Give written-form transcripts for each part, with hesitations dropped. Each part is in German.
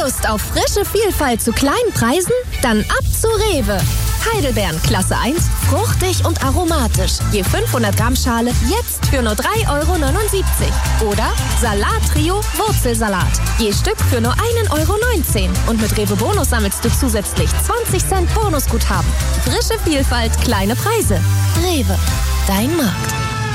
Lust auf frische Vielfalt zu kleinen Preisen? Dann ab zu Rewe. Heidelbeeren Klasse 1, fruchtig und aromatisch. Je 500 Gramm Schale jetzt für nur 3,79 €. Oder Salat-Trio Wurzelsalat. Je Stück für nur 1,19 €. Und mit Rewe Bonus sammelst du zusätzlich 20 Cent Bonusguthaben. Frische Vielfalt, kleine Preise. Rewe, dein Markt.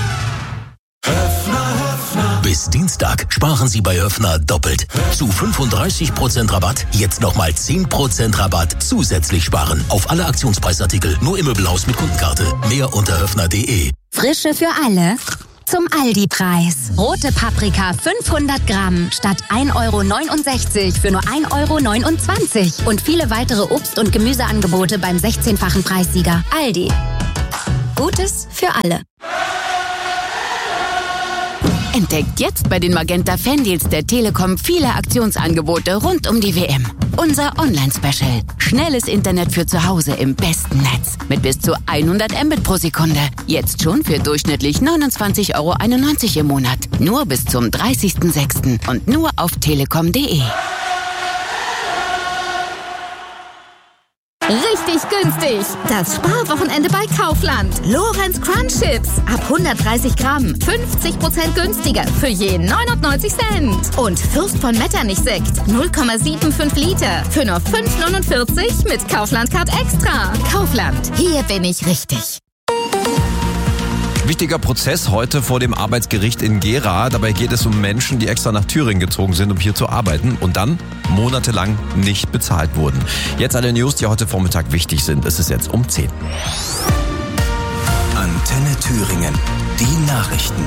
Bis Dienstag sparen Sie bei Höffner doppelt. Zu 35% Rabatt, jetzt nochmal 10% Rabatt zusätzlich sparen. Auf alle Aktionspreisartikel, nur im Möbelhaus mit Kundenkarte. Mehr unter höffner.de. Frische für alle zum Aldi-Preis. Rote Paprika 500 Gramm statt 1,69 € für nur 1,29 €. Und viele weitere Obst- und Gemüseangebote beim 16-fachen Preissieger. Aldi. Gutes für alle. Entdeckt jetzt bei den Magenta Fandeals der Telekom viele Aktionsangebote rund um die WM. Unser Online-Special. Schnelles Internet für zu Hause im besten Netz. Mit bis zu 100 Mbit pro Sekunde. Jetzt schon für durchschnittlich 29,91 € im Monat. Nur bis zum 30.06. und nur auf telekom.de. Richtig günstig. Das Sparwochenende bei Kaufland. Lorenz Crunch Chips. Ab 130 Gramm. 50% günstiger. Für je 99 Cent. Und Fürst von Metternich Sekt. 0,75 Liter. Für nur 5,49 mit Kaufland Card Extra. Kaufland. Hier bin ich richtig. Wichtiger Prozess heute vor dem Arbeitsgericht in Gera. Dabei geht es um Menschen, die extra nach Thüringen gezogen sind, um hier zu arbeiten und dann monatelang nicht bezahlt wurden. Jetzt alle News, die heute Vormittag wichtig sind. Es ist jetzt um 10. Antenne Thüringen. Die Nachrichten.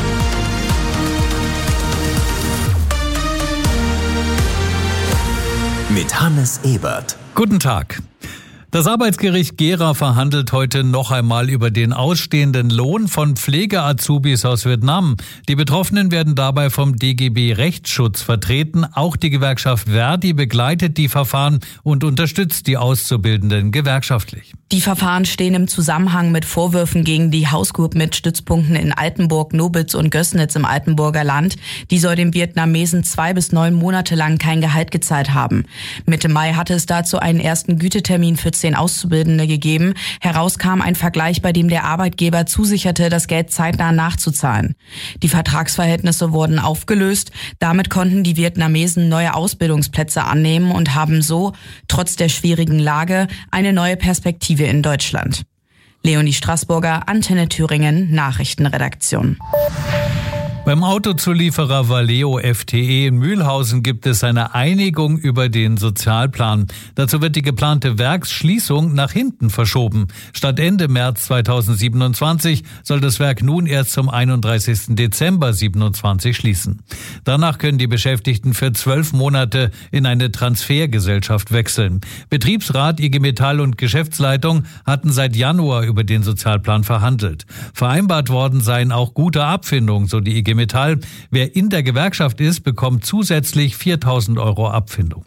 Mit Hannes Ebert. Guten Tag. Das Arbeitsgericht Gera verhandelt heute noch einmal über den ausstehenden Lohn von Pflege-Azubis aus Vietnam. Die Betroffenen werden dabei vom DGB Rechtsschutz vertreten. Auch die Gewerkschaft Verdi begleitet die Verfahren und unterstützt die Auszubildenden gewerkschaftlich. Die Verfahren stehen im Zusammenhang mit Vorwürfen gegen die House Group mit Stützpunkten in Altenburg, Nobitz und Gößnitz im Altenburger Land. Die soll dem Vietnamesen 2 bis 9 Monate lang kein Gehalt gezahlt haben. Mitte Mai hatte es dazu einen ersten Gütetermin für 10 Auszubildende gegeben. Heraus kam ein Vergleich, bei dem der Arbeitgeber zusicherte, das Geld zeitnah nachzuzahlen. Die Vertragsverhältnisse wurden aufgelöst. Damit konnten die Vietnamesen neue Ausbildungsplätze annehmen und haben so, trotz der schwierigen Lage, eine neue Perspektive in Deutschland. Leonie Straßburger, Antenne Thüringen, Nachrichtenredaktion. Beim Autozulieferer Valeo FTE in Mühlhausen gibt es eine Einigung über den Sozialplan. Dazu wird die geplante Werksschließung nach hinten verschoben. Statt Ende März 2027 soll das Werk nun erst zum 31. Dezember 27 schließen. Danach können die Beschäftigten für 12 Monate in eine Transfergesellschaft wechseln. Betriebsrat, IG Metall und Geschäftsleitung hatten seit Januar über den Sozialplan verhandelt. Vereinbart worden seien auch gute Abfindungen, so die IG Metall. Wer in der Gewerkschaft ist, bekommt zusätzlich 4.000 € Abfindung.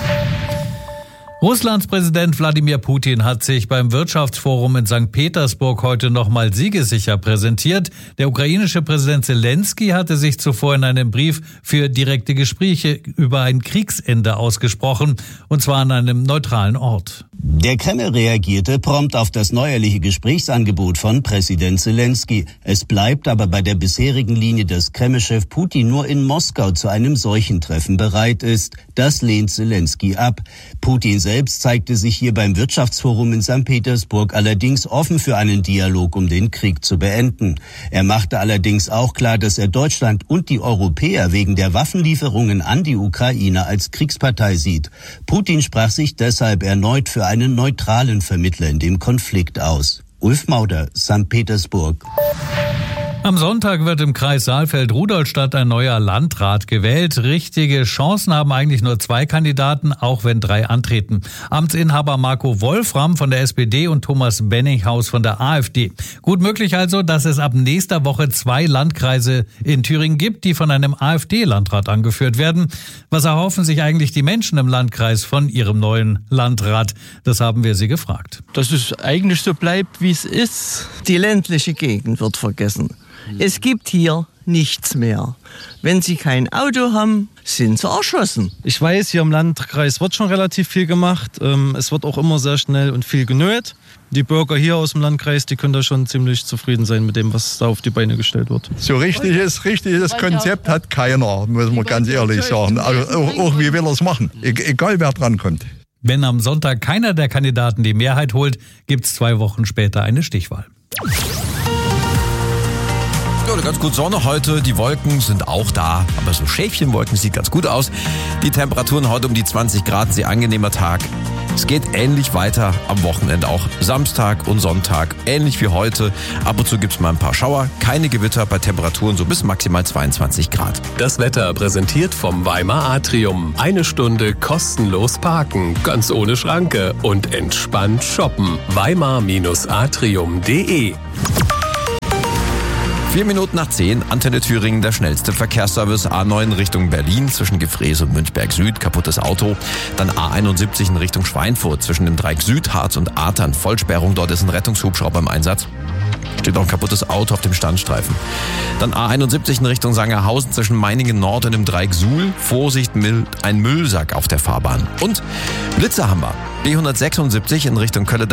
Russlands Präsident Wladimir Putin hat sich beim Wirtschaftsforum in St. Petersburg heute nochmal siegessicher präsentiert. Der ukrainische Präsident Zelensky hatte sich zuvor in einem Brief für direkte Gespräche über ein Kriegsende ausgesprochen, und zwar an einem neutralen Ort. Der Kreml reagierte prompt auf das neuerliche Gesprächsangebot von Präsident Zelensky. Es bleibt aber bei der bisherigen Linie, dass Kreml-Chef Putin nur in Moskau zu einem solchen Treffen bereit ist. Das lehnt Zelensky ab. Putin selbst zeigte sich hier beim Wirtschaftsforum in St. Petersburg allerdings offen für einen Dialog, um den Krieg zu beenden. Er machte allerdings auch klar, dass er Deutschland und die Europäer wegen der Waffenlieferungen an die Ukraine als Kriegspartei sieht. Putin sprach sich deshalb erneut für einen neutralen Vermittler in dem Konflikt aus. Ulf Mauder, St. Petersburg. Am Sonntag wird im Kreis Saalfeld-Rudolstadt ein neuer Landrat gewählt. Richtige Chancen haben eigentlich nur 2 Kandidaten, auch wenn 3 antreten. Amtsinhaber Marco Wolfram von der SPD und Thomas Benninghaus von der AfD. Gut möglich also, dass es ab nächster Woche 2 Landkreise in Thüringen gibt, die von einem AfD-Landrat angeführt werden. Was erhoffen sich eigentlich die Menschen im Landkreis von ihrem neuen Landrat? Das haben wir sie gefragt. Dass es eigentlich so bleibt, wie es ist. Die ländliche Gegend wird vergessen. Es gibt hier nichts mehr. Wenn Sie kein Auto haben, sind Sie erschossen. Ich weiß, hier im Landkreis wird schon relativ viel gemacht. Es wird auch immer sehr schnell und viel genötigt. Die Bürger hier aus dem Landkreis, die können da schon ziemlich zufrieden sein mit dem, was da auf die Beine gestellt wird. So richtiges Konzept hat keiner, muss man ganz ehrlich sagen. Also auch wie will er es machen, egal wer dran kommt. Wenn am Sonntag keiner der Kandidaten die Mehrheit holt, gibt es 2 Wochen später eine Stichwahl. Ja, ganz gut Sonne heute, die Wolken sind auch da, aber so Schäfchenwolken sieht ganz gut aus. Die Temperaturen heute um die 20 Grad, sehr angenehmer Tag. Es geht ähnlich weiter am Wochenende, auch Samstag und Sonntag, ähnlich wie heute. Ab und zu gibt es mal ein paar Schauer, keine Gewitter bei Temperaturen so bis maximal 22 Grad. Das Wetter präsentiert vom Weimar Atrium. 1 Stunde kostenlos parken, ganz ohne Schranke und entspannt shoppen. Weimar-atrium.de 4 Minuten nach 10, Antenne Thüringen, der schnellste Verkehrsservice. A9 Richtung Berlin zwischen Gefrees und Münchberg Süd, kaputtes Auto. Dann A71 in Richtung Schweinfurt zwischen dem Dreieck Süd, Harz und Artern. Vollsperrung, dort ist ein Rettungshubschrauber im Einsatz. Steht auch ein kaputtes Auto auf dem Standstreifen. Dann A71 in Richtung Sangerhausen zwischen Meiningen Nord und dem Dreieck Suhl. Vorsicht, ein Müllsack auf der Fahrbahn. Und Blitze haben wir. B176 in Richtung Kölle